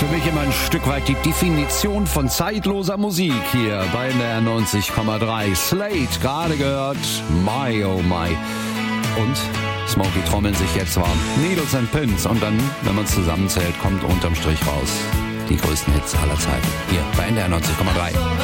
für mich immer ein Stück weit die Definition von zeitloser Musik hier bei NDR 90,3. Slade, gerade gehört, My Oh My. Und Smokey trommeln sich jetzt warm. Needles and Pins. Und dann, wenn man es zusammenzählt, kommt unterm Strich raus die größten Hits aller Zeiten. Hier bei NDR 90,3.